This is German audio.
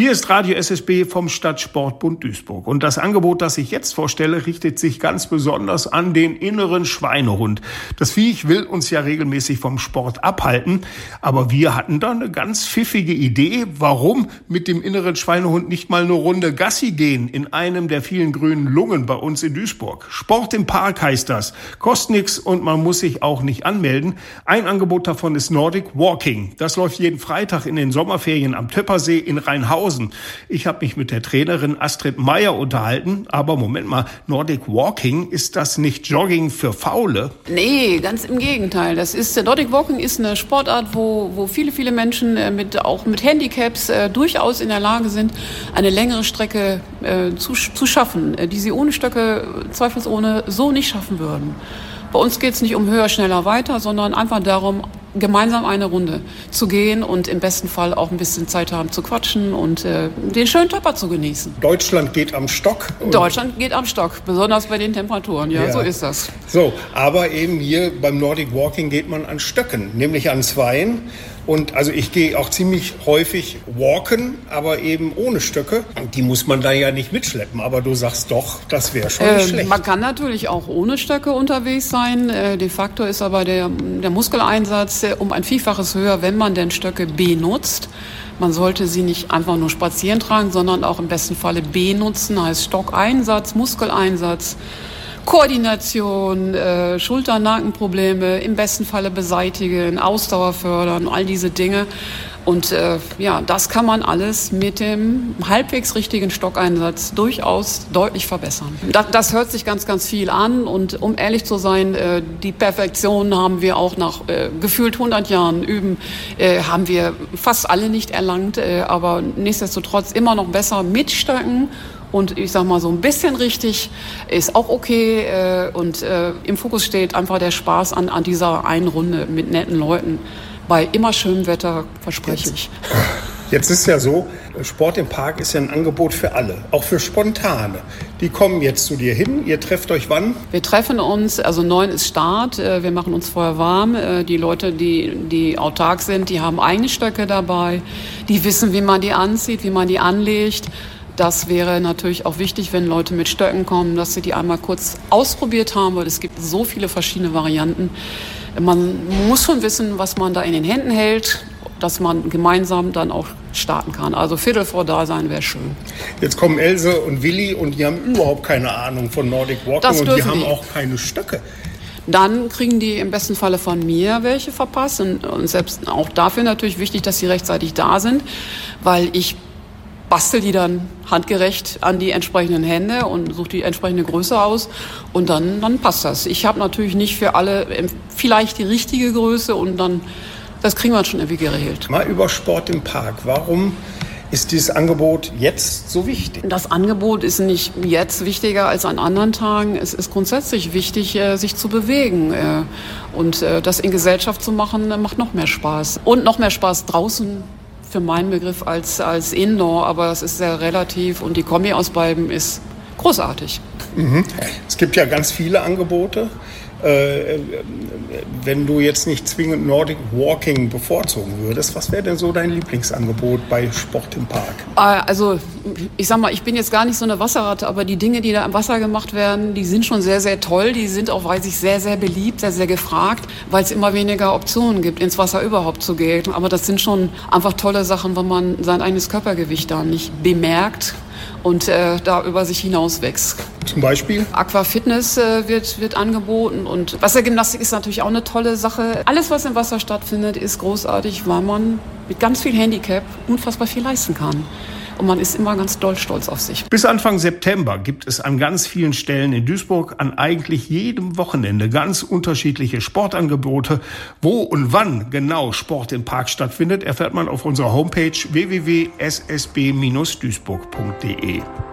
Hier ist Radio SSB vom Stadtsportbund Duisburg. Und das Angebot, das ich jetzt vorstelle, richtet sich ganz besonders an den inneren Schweinehund. Das Viech will uns ja regelmäßig vom Sport abhalten. Aber wir hatten da eine ganz pfiffige Idee, warum mit dem inneren Schweinehund nicht mal eine Runde Gassi gehen in einem der vielen grünen Lungen bei uns in Duisburg. Sport im Park heißt das. Kostet nichts und man muss sich auch nicht anmelden. Ein Angebot davon ist Nordic Walking. Das läuft jeden Freitag in den Sommerferien am Töppersee in Rheinhausen. Ich habe mich mit der Trainerin Astrid Meyer unterhalten. Aber Moment mal, Nordic Walking, ist das nicht Jogging für Faule? Nee, ganz im Gegenteil. Nordic Walking ist eine Sportart, wo viele Menschen auch mit Handicaps durchaus in der Lage sind, eine längere Strecke zu schaffen, die sie ohne Stöcke zweifelsohne so nicht schaffen würden. Bei uns geht es nicht um höher, schneller, weiter, sondern einfach darum, gemeinsam eine Runde zu gehen und im besten Fall auch ein bisschen Zeit haben zu quatschen und den schönen Töpper zu genießen. Deutschland geht am Stock. Deutschland geht am Stock, besonders bei den Temperaturen. Ja, so ist das. So, aber eben hier beim Nordic Walking geht man an Stöcken, nämlich an Zweien. Und also ich gehe auch ziemlich häufig walken, aber eben ohne Stöcke. Die muss man da ja nicht mitschleppen. Aber du sagst doch, das wäre schon nicht schlecht. Man kann natürlich auch ohne Stöcke unterwegs sein. De facto ist aber der Muskeleinsatz um ein Vielfaches höher, wenn man denn Stöcke benutzt. Man sollte sie nicht einfach nur spazieren tragen, sondern auch im besten Falle benutzen. Heißt Stockeinsatz, Muskeleinsatz, Koordination, Schulter-Nackenprobleme im besten Falle beseitigen, Ausdauer fördern, all diese Dinge. Und das kann man alles mit dem halbwegs richtigen Stockeinsatz durchaus deutlich verbessern. Das hört sich ganz, ganz viel an. Und um ehrlich zu sein, die Perfektion haben wir auch nach gefühlt 100 Jahren Üben, haben wir fast alle nicht erlangt. Aber nichtsdestotrotz immer noch besser mit Stöcken. Und ich sag mal, so ein bisschen richtig ist auch okay. Und im Fokus steht einfach der Spaß an dieser einen Runde mit netten Leuten. Bei immer schönem Wetter, verspreche ich. Jetzt ist ja so, Sport im Park ist ja ein Angebot für alle, auch für Spontane. Die kommen jetzt zu dir hin, ihr trefft euch wann? Wir treffen uns, also 9 ist Start, wir machen uns vorher warm. Die Leute, die autark sind, die haben eigene Stöcke dabei, die wissen, wie man die anzieht, wie man die anlegt. Das wäre natürlich auch wichtig, wenn Leute mit Stöcken kommen, dass sie die einmal kurz ausprobiert haben, weil es gibt so viele verschiedene Varianten. Man muss schon wissen, was man da in den Händen hält, dass man gemeinsam dann auch starten kann. Also Viertel vor da sein wäre schön. Jetzt kommen Else und Willi und die haben überhaupt keine Ahnung von Nordic Walking und die haben auch keine Stöcke. Dann kriegen die im besten Falle von mir welche verpasst. Und selbst auch dafür natürlich wichtig, dass sie rechtzeitig da sind, weil ich bastel die dann handgerecht an die entsprechenden Hände und suche die entsprechende Größe aus und dann passt das. Ich habe natürlich nicht für alle vielleicht die richtige Größe und dann, das kriegen wir schon irgendwie geregelt. Mal über Sport im Park. Warum ist dieses Angebot jetzt so wichtig? Das Angebot ist nicht jetzt wichtiger als an anderen Tagen. Es ist grundsätzlich wichtig, sich zu bewegen. Und das in Gesellschaft zu machen, macht noch mehr Spaß. Und noch mehr Spaß draußen. Für meinen Begriff als Indoor, aber das ist sehr relativ und die Kombi aus beiden ist großartig. Mhm. Es gibt ja ganz viele Angebote. Wenn du jetzt nicht zwingend Nordic Walking bevorzugen würdest, was wäre denn so dein Lieblingsangebot bei Sport im Park? Also ich sag mal, ich bin jetzt gar nicht so eine Wasserratte, aber die Dinge, die da im Wasser gemacht werden, die sind schon sehr, sehr toll. Die sind auch, weiß ich, sehr, sehr beliebt, sehr, sehr gefragt, weil es immer weniger Optionen gibt, ins Wasser überhaupt zu gehen. Aber das sind schon einfach tolle Sachen, wenn man sein eigenes Körpergewicht da nicht bemerkt und da über sich hinaus wächst. Zum Beispiel? Aquafitness wird angeboten und Wassergymnastik ist natürlich auch eine tolle Sache. Alles, was im Wasser stattfindet, ist großartig, weil man mit ganz viel Handicap unfassbar viel leisten kann. Und man ist immer ganz doll stolz auf sich. Bis Anfang September gibt es an ganz vielen Stellen in Duisburg an eigentlich jedem Wochenende ganz unterschiedliche Sportangebote. Wo und wann genau Sport im Park stattfindet, erfährt man auf unserer Homepage www.ssb-duisburg.de.